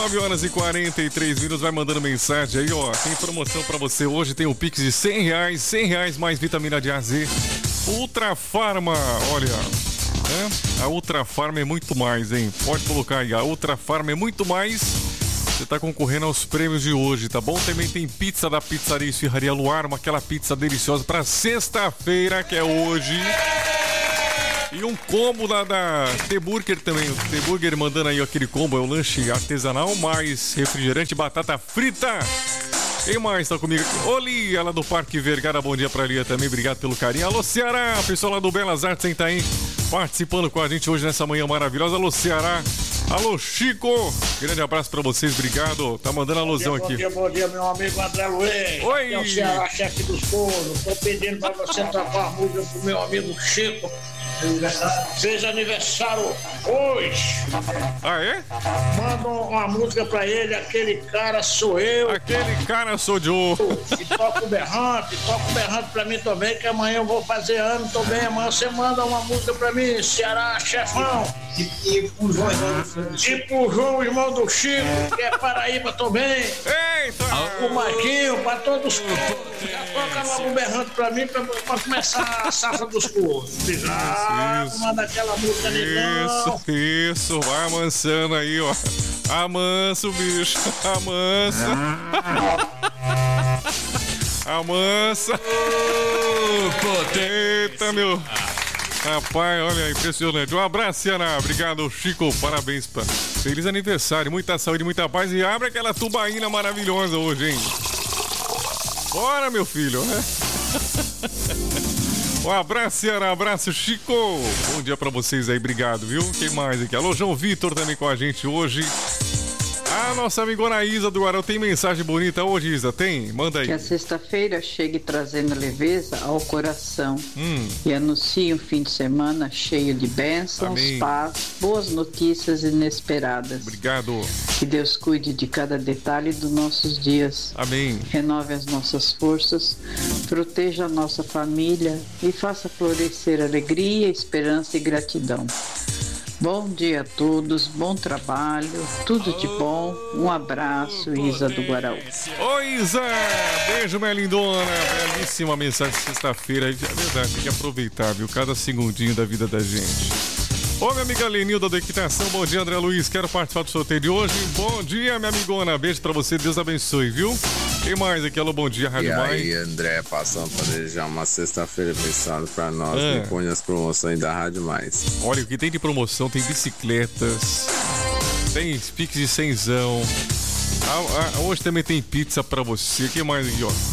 9h43, vai mandando mensagem aí, ó. Tem promoção pra você hoje, tem o Pix de R$100 mais vitamina de AZ. Ultra Farma, olha, né? A Ultra Farma é muito mais, hein? Pode colocar aí, a Ultra Farma é muito mais. Você tá concorrendo aos prêmios de hoje, tá bom? Também tem pizza da Pizzaria Esfirraria Luarma, aquela pizza deliciosa pra sexta-feira, que é hoje. E um combo da T-Burger também. O T-Burger mandando aí aquele combo, é o lanche artesanal mais refrigerante, batata frita. Quem mais tá comigo aqui? Ô Lia, lá do Parque Vergara, bom dia pra Lia também, obrigado pelo carinho. Alô Ceará, pessoal lá do Belas Artes em Itaim, participando com a gente hoje nessa manhã maravilhosa. Alô Ceará, alô Chico, grande abraço pra vocês, obrigado. Tá mandando alusão aqui. Bom dia, meu amigo André Luiz. Oi! É o Ceará, chefe dos cornos. Tô pedindo pra você tocar a música pro meu amigo Chico. Fez aniversário hoje. Ah, é? Manda uma música pra ele, aquele cara sou eu. Aquele cara sou eu. E toca o berrante pra mim também, que amanhã eu vou fazer ano também. Amanhã você manda uma música pra mim, Ceará, chefão. E pro João, irmão do Chico, que é Paraíba também. Eita! O Marquinho, pra todos os cornos. Já toca logo o berrante pra mim, pra começar a safra dos cornos. Manda aquela música ali, não. Isso, vai amansando aí, ó. Amansa o bicho, amansa. Amansa. Eita, meu. Rapaz, olha, impressionante. Um abraço, Ana. Obrigado, Chico. Parabéns. Feliz aniversário. Muita saúde, muita paz. E abre aquela tubaína maravilhosa hoje, hein? Bora, meu filho. Um abraço, Ana. Abraço, Chico. Bom dia pra vocês aí. Obrigado, viu? Quem mais aqui? Alô, João Vitor também com a gente hoje. A nossa amigona Isa do Guarão tem mensagem bonita hoje, Isa? Tem? Manda aí. Que a sexta-feira chegue trazendo leveza ao coração e anuncie um fim de semana cheio de bênçãos, Amém. paz, boas notícias inesperadas. Obrigado. Que Deus cuide de cada detalhe dos nossos dias. Amém. Renove as nossas forças, proteja a nossa família e faça florescer alegria, esperança e gratidão. Bom dia a todos, bom trabalho, tudo de bom, um abraço, Isa do Guarau. Oi, Isa! Beijo, minha lindona! Belíssima mensagem de sexta-feira. É verdade, tem que aproveitar, viu? Cada segundinho da vida da gente. Ô, minha amiga Lenilda da Equitação, bom dia, André Luiz. Quero participar do sorteio de hoje. Bom dia, minha amigona. Beijo pra você, Deus abençoe, viu? Quem mais aqui? Alô, bom dia, Rádio Mais. E aí, André, passando pra desejar uma sexta-feira abençoada pra nós. E põe as promoções da Rádio Mais. Olha, o que tem de promoção, tem bicicletas, tem Pix de cenzão. Hoje também tem pizza pra você. Quem mais aqui, ó?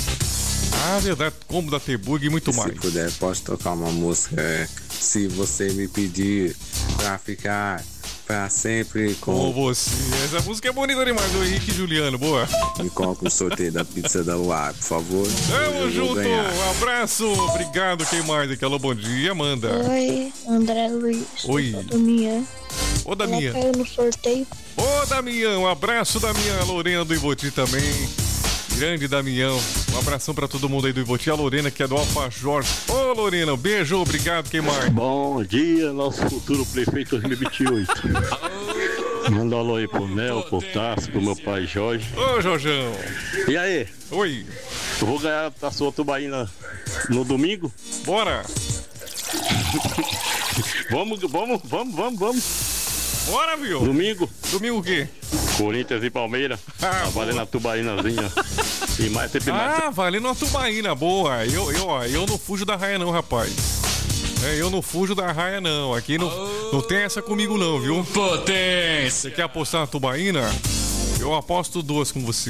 Verdade, combo da T-Burger e muito mais. Se puder, pode tocar uma música, Se Você Me Pedir Pra Ficar Pra Sempre com você. Essa música é bonita demais, o Henrique e Juliano, boa. Me coloca o sorteio da pizza da Luar, por favor. Tamo junto, um abraço, obrigado. Quem mais aqui? Alô, bom dia, Amanda. Oi, André Luiz. Oi. Damião. Ô, Damião. Ela caiu no sorteio. Ô, Damião, um abraço, Damião. A Lorena do Iboti também. Grande Damião. Um abração pra todo mundo aí do Iboti. A Lorena, que é do Alfajor. Ô, Lorena, um beijo, obrigado. Quem mais? Bom dia, nosso futuro prefeito 2028. Manda um alô aí pro Nel, pro Tassi, pro meu pai Jorge. Ô, Jorjão. E aí? Oi. Eu vou ganhar a sua tubaína no domingo? Bora. Vamos. Bora, viu? Domingo. Domingo o quê? Corinthians e Palmeiras. Tá valendo a tubaínazinha. E mais sempre mais. Valendo uma tubaína boa. Eu não fujo da raia não, rapaz. Eu não fujo da raia não. Aqui não tem essa comigo não, viu? Potência. Você quer apostar na tubaína? Eu aposto 2 com você.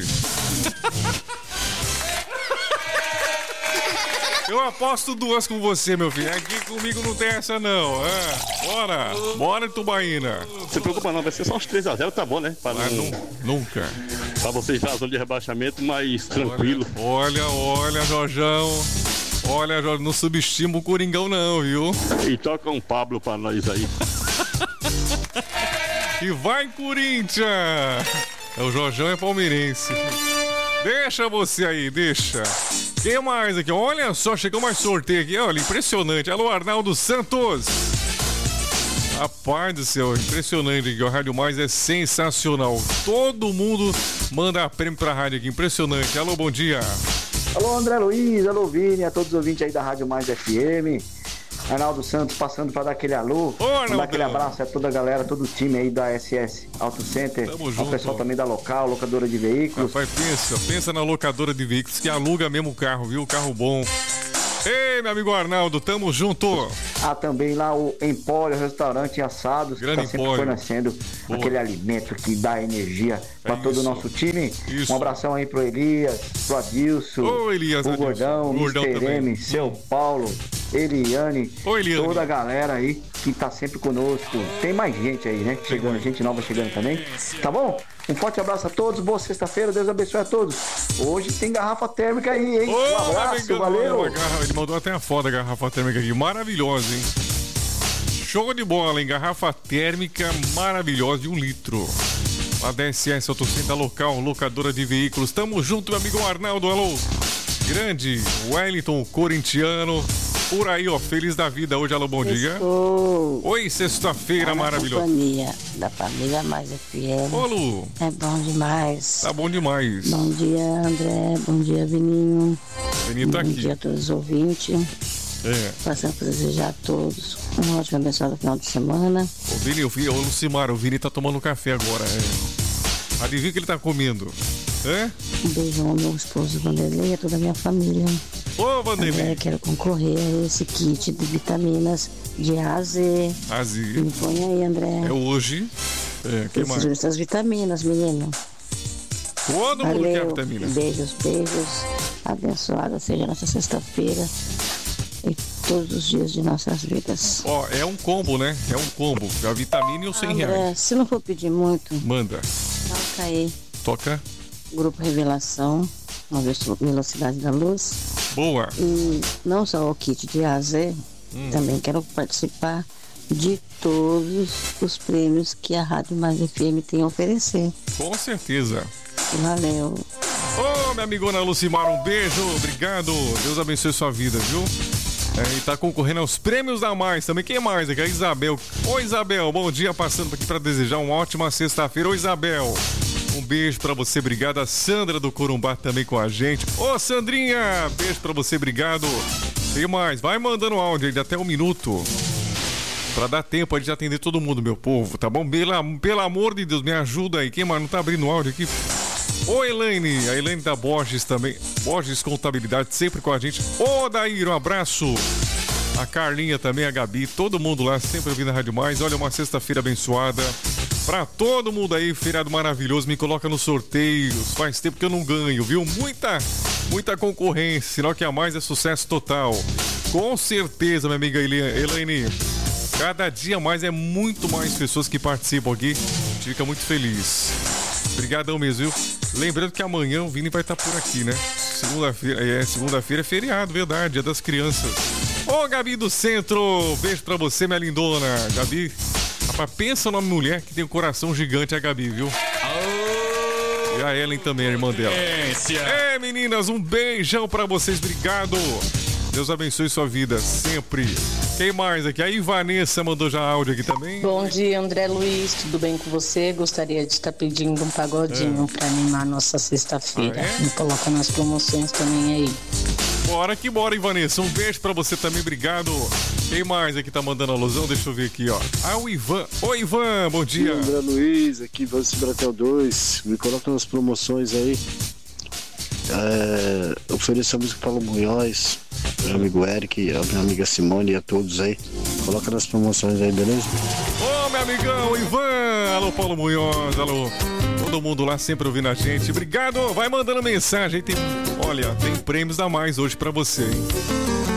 Eu aposto 2 com você, meu filho. Aqui comigo não tem essa, não. Bora, tubaína. Não se preocupa não, vai ser só uns 3-0, tá bom, né? Nunca. Pra vocês na zona de rebaixamento, mais tranquilo. Olha, Jorjão. Olha, Jorge, não subestima o Coringão não, viu? E toca um Pablo pra nós aí. E vai, Corinthians! O Jorjão é palmeirense. Deixa você aí, deixa. Quem mais aqui? Olha só, chegou mais sorteio aqui. Olha, impressionante. Alô, Arnaldo Santos. Rapaz do céu, impressionante aqui. A Rádio Mais é sensacional. Todo mundo manda prêmio pra rádio aqui. Impressionante. Alô, bom dia. Alô, André Luiz, alô, Vini, a todos os ouvintes aí da Rádio Mais FM. Arnaldo Santos passando para dar aquele alô, dar aquele abraço a toda a galera, todo o time aí da SS Auto Center, ao pessoal também da local, locadora de veículos. Rapaz, pensa na locadora de veículos que aluga mesmo o carro, viu? Carro bom. Ei, meu amigo Arnaldo, tamo junto. Também lá o Empório, restaurante Assados, Grande que tá sempre Empório. fornecendo aquele alimento que dá energia para todo o nosso time. Isso. Um abração aí pro Elias, pro Adilson, o Gordão, o Mr. M, seu Paulo, Eliane, toda a galera aí que tá sempre conosco. Tem mais gente aí, né? Chegando, gente nova chegando também. Tá bom? Um forte abraço a todos, boa sexta-feira, Deus abençoe a todos. Hoje tem garrafa térmica aí, hein? Um abraço, valeu! Ele mandou até a foto da garrafa térmica aqui, maravilhosa, hein? Show de bola, hein? Garrafa térmica maravilhosa de 1 litro. Lá da SS Auto Center local, locadora de veículos. Tamo junto, meu amigo Arnaldo, alô! Grande Wellington, corintiano. Por aí, ó, feliz da vida hoje, alô, bom dia. Oi, sexta-feira maravilhosa. Companhia da família Mais FM. Ô, Lu. É bom demais. Tá bom demais. Bom dia, André. Bom dia, Vininho. Vininho tá aqui. Bom dia a todos os ouvintes. Passando para desejar a todos um ótimo abençoado final de semana. Ô, Vini, o Lucimar, o Vini tá tomando café agora. Adivinha o que ele tá comendo? Um beijão ao meu esposo Vanderlei e a toda a minha família. Ô, Vanderlei. Eu quero concorrer a esse kit de vitaminas de A a Z. A Z. Me põe aí, André. É hoje. Que mais? Preciso dessas vitaminas, menino. Todo mundo quer vitamina. Beijos. Abençoada seja nossa sexta-feira e todos os dias de nossas vidas. Ó, é um combo, né? É um combo. A vitamina e os R$100. Se não for pedir muito, manda. Toca aí. Toca. Grupo Revelação, uma Velocidade da Luz. Boa. E não só o kit de A a Z, também quero participar de todos os prêmios que a Rádio Mais FM tem a oferecer. Com certeza. Valeu. Ô, minha amigona Lucimar, um beijo, obrigado. Deus abençoe sua vida, viu? E tá concorrendo aos prêmios da Mais também. Quem mais aqui? A Isabel. Ô, Isabel, bom dia, passando aqui pra desejar uma ótima sexta-feira. Ô, Isabel. Um beijo pra você, obrigado. A Sandra do Corumbá também com a gente. Ô, Sandrinha, beijo pra você, obrigado. Tem mais, vai mandando áudio aí de até 1 minuto. Pra dar tempo de atender todo mundo, meu povo, tá bom? Pelo amor de Deus, me ajuda aí. Quem mais não tá abrindo áudio aqui? Ô, Elaine, a Elaine da Borges também. Borges Contabilidade, sempre com a gente. Ô, Daír, um abraço. A Carlinha também, a Gabi, todo mundo lá, sempre ouvindo a Rádio Mais. Olha, uma sexta-feira abençoada. Pra todo mundo aí, feriado maravilhoso, me coloca nos sorteios. Faz tempo que eu não ganho, viu? Muita concorrência, sinal que a Mais é sucesso total. Com certeza, minha amiga Elaine. Cada dia mais é muito mais pessoas que participam aqui. A gente fica muito feliz. Obrigadão mesmo, viu? Lembrando que amanhã o Vini vai estar por aqui, né? Segunda-feira é feriado, verdade, Dia das Crianças. Ô, Gabi do Centro, beijo pra você, minha lindona. Gabi, rapaz, pensa numa mulher que tem um coração gigante, a Gabi, viu? E a Ellen também, a irmã dela. Meninas, um beijão pra vocês, obrigado. Deus abençoe sua vida, sempre. Quem mais aqui? A Ivanessa mandou já áudio aqui também. Bom dia, André Luiz, tudo bem com você? Gostaria de estar pedindo um pagodinho pra animar a nossa sexta-feira. Me coloca nas promoções também aí. Bora que bora, Ivanessa. Um beijo pra você também, obrigado. Quem mais aqui tá mandando alusão? Deixa eu ver aqui, ó. O Ivan. Oi, Ivan, bom dia. André Luiz, aqui do Bratel 2. Me coloca nas promoções aí. Ofereço a música Paulo Munhoz, meu amigo Eric, a minha amiga Simone e a todos aí. Coloca nas promoções aí, beleza? Ô, meu amigão Ivan, alô Paulo Munhoz, alô. Todo mundo lá sempre ouvindo a gente. Obrigado, vai mandando mensagem aí. Tem prêmios a mais hoje pra você, hein?